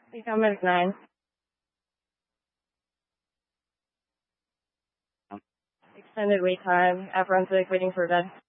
Become at 9. Extended wait time. Everyone's like waiting for bed.